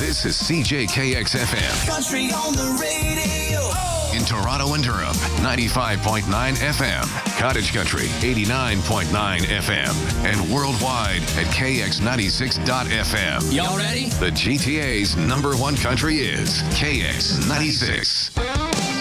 This is CJKX FM. Country on the radio. In Toronto and Durham, 95.9 FM. Cottage Country, 89.9 FM. And worldwide at KX96.FM. Y'all ready? The GTA's #1 country is KX96.